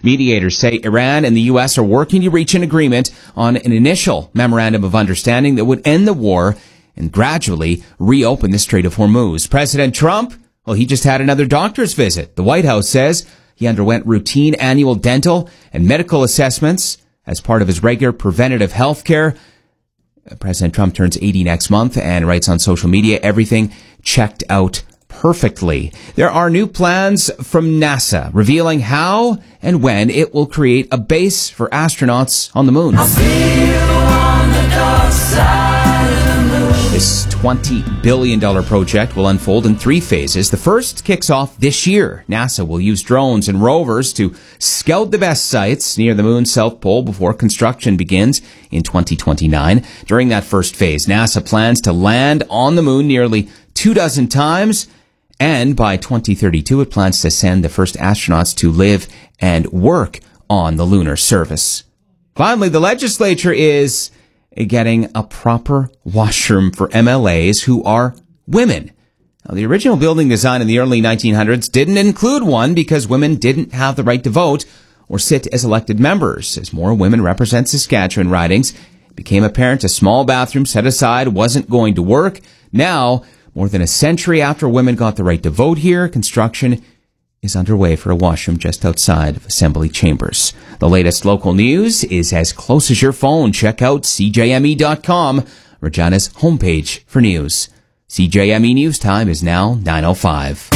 Mediators say Iran and the U.S. are working to reach an agreement on an initial memorandum of understanding that would end the war and gradually reopen the Strait of Hormuz. President Trump, well, he just had another doctor's visit. The White House says he underwent routine annual dental and medical assessments as part of his regular preventative health care. President Trump turns 80 next month and writes on social media, everything checked out perfectly. There are new plans from NASA revealing how and when it will create a base for astronauts on the moon. I'll see you on the dark side of the moon. This $20 billion project will unfold in 3 phases. The first kicks off this year. NASA will use drones and rovers to scout the best sites near the moon's south pole before construction begins in 2029. During that first phase, NASA plans to land on the moon nearly 24 times. And by 2032, it plans to send the first astronauts to live and work on the lunar surface. Finally, the legislature is getting a proper washroom for MLAs who are women. Now, the original building design in the early 1900s didn't include one because women didn't have the right to vote or sit as elected members. As more women represent Saskatchewan ridings, it became apparent a small bathroom set aside wasn't going to work. Now, more than a century after women got the right to vote here, construction is underway for a washroom just outside of Assembly Chambers. The latest local news is as close as your phone. Check out CJME.com, Regina's homepage for news. CJME News Time is now 9:05.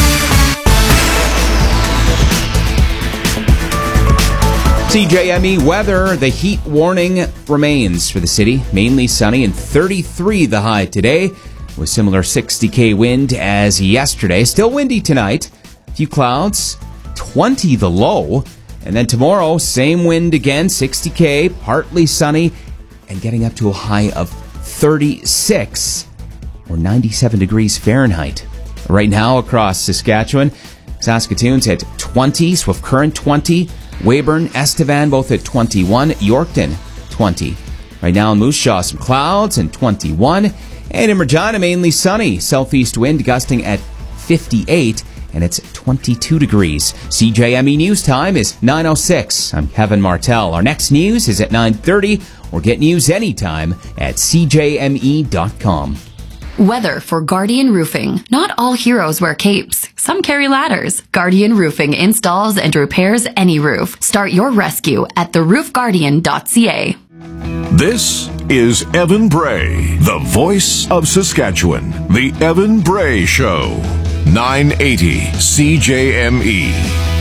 CJME weather, the heat warning remains for the city. Mainly sunny and 33 the high today, with similar 60k wind as yesterday. Still windy tonight. A few clouds, 20 the low. And then tomorrow, same wind again, 60k, partly sunny, and getting up to a high of 36 or 97 degrees Fahrenheit. Right now across Saskatchewan, Saskatoon's at 20, Swift Current 20, Weyburn, Estevan both at 21, Yorkton 20. Right now in Moose Jaw, some clouds and 21. And in Regina, mainly sunny. Southeast wind gusting at 58, and it's 22 degrees. CJME News Time is 9:06. I'm Kevin Martell. Our next news is at 9:30, or get news anytime at CJME.com. Weather for Guardian Roofing. Not all heroes wear capes. Some carry ladders. Guardian Roofing installs and repairs any roof. Start your rescue at theroofguardian.ca. This is Evan Bray, the voice of Saskatchewan. The Evan Bray Show. 980 CJME.